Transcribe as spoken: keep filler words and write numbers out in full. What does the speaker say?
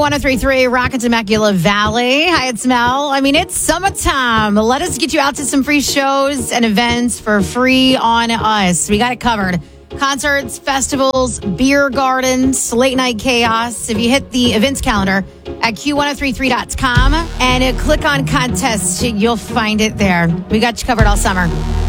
one oh three point three, Rocket Temecula Valley. Hi, it's Mel. I mean, it's summertime. Let us get you out to some free shows and events for free on us. We got it covered. Concerts, festivals, beer gardens, late night chaos. If you hit the events calendar at Q ten thirty-three dot com and click on contest, you'll find it there. We got you covered all summer.